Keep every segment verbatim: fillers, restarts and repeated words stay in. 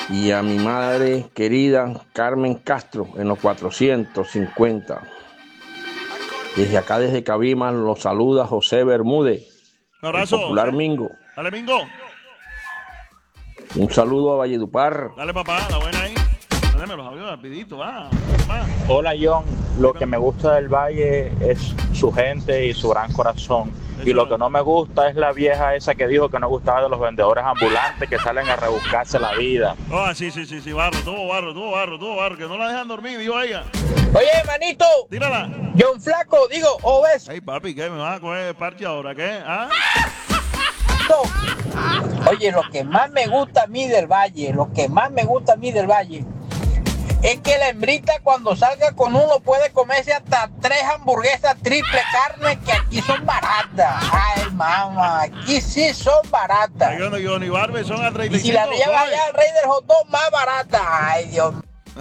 y a mi madre querida Carmen Castro en los cuatrocientos cincuenta. Desde acá, desde Cabimas, los saluda José Bermúdez, Un abrazo. el popular José. Mingo. Dale, Mingo. Un saludo a Valledupar. Dale, papá, la buena ahí. Dame los audios rapidito, va. va. Hola, John. Lo que me gusta del Valle es su gente y su gran corazón. Eso Y lo es. que no me gusta es la vieja esa que dijo que no gustaba de los vendedores ambulantes que salen a rebuscarse la vida. Oh, sí, sí, sí, sí, barro, tuvo barro, tuvo barro, tuvo barro, que no la dejan dormir, dijo ella. Oye, manito, Tírala. John Flaco, digo, obeso. Ey, papi, ¿qué? ¿Me vas a coger parche ahora? ¿Qué? ¿Ah? Oye, lo que más me gusta a mí del Valle, lo que más me gusta a mí del Valle, es que la hembrita cuando salga con uno puede comerse hasta tres hamburguesas triple carne que aquí son baratas. Ay, mamá, aquí sí son baratas. Ay, Johnny, Johnny Barbe son a Y treinta y si la cinco. lleva allá al rey del hot dog, más barata. Ay, Dios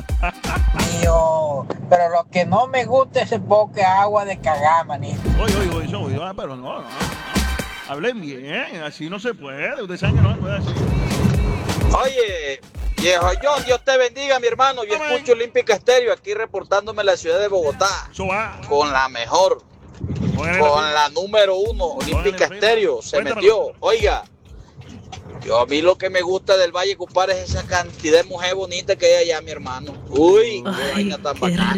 mío. Pero lo que no me gusta es el poque agua de cagar, manito. Oye, oye, oye, oye, oye, pero no, no. Hablen bien, así no se puede. Ustedes saben que no se puede así. Oye, viejo John, Dios te bendiga, mi hermano. Yo Amén. escucho Olímpica Estéreo aquí reportándome en la ciudad de Bogotá. Eso va. Con la mejor, Póngale con la- la número uno, Olímpica Póngale, Estéreo. Se cuéntamelo. metió. Oiga, yo a mí lo que me gusta del Valle, compadre, es esa cantidad de mujer bonita que hay allá, mi hermano. Uy, qué vaina tan bacana.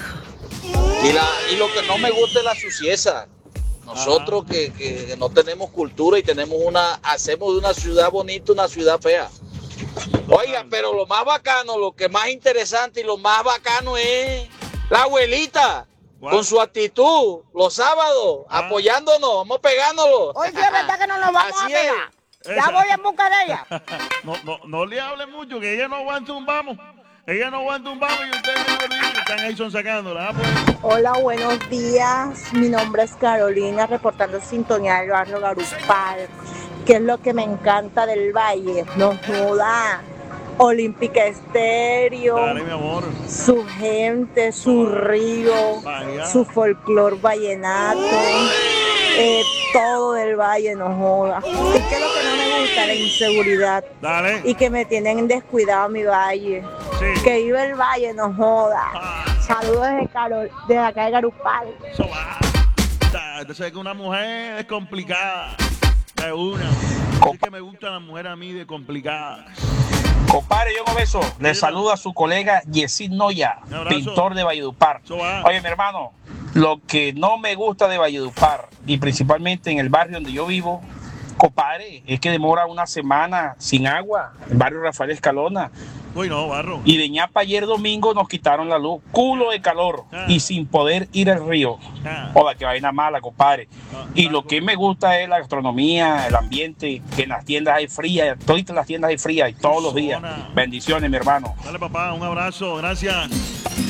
Y, la, y lo que no me gusta es la suciedad. Nosotros que, que no tenemos cultura y tenemos una, hacemos de una ciudad bonita una ciudad fea. Oiga, pero lo más bacano, lo que más interesante y lo más bacano es la abuelita ¿Cuál? con su actitud los sábados, Ah. apoyándonos, vamos pegándonos. Hoy sí es verdad que no nos vamos Así a es. pegar. Esa. Ya voy en busca de ella. No, no, no le hable mucho, que ella no aguanta un vamos. Ella no aguanta un vamos y ustedes no lo dicen, están ahí son sacándola. Ah, pues. Hola, buenos días. Mi nombre es Carolina, reportando sintonía del barrio Garupal. ¿Qué es lo que me encanta del Valle? No joda. Olímpica Estéreo, Dale, mi amor. su gente, su río, Vaya. su folclor vallenato, eh, todo del Valle, no joda. ¿Y qué es lo que no me gusta? La inseguridad. Dale. Y que me tienen descuidado mi Valle. Sí. Que vive el Valle, no joda. Ah. Saludos desde, Carol, desde acá de Garupal. Eso va. Ta, Usted sabe que una mujer es complicada. Es una. Así que me gusta la mujer a mí de complicada. Compadre, yo un beso. Le saludo a su colega Yesid Noya, Un abrazo. pintor de Valledupar. Eso va. Oye, mi hermano, lo que no me gusta de Valledupar, y principalmente en el barrio donde yo vivo, compadre, es que demora una semana sin agua, el barrio Rafael Escalona. Uy, no, barro. Y de ñapa ayer domingo nos quitaron la luz, culo de calor, Ah. y sin poder ir al río. Ah. Joda, que vaina mala, compadre. Ah, Y lo que me gusta es la gastronomía, el ambiente, que en las tiendas hay fría, todas las tiendas hay fría y todos los días. Zona. Bendiciones, mi hermano. Dale, papá, un abrazo. Gracias.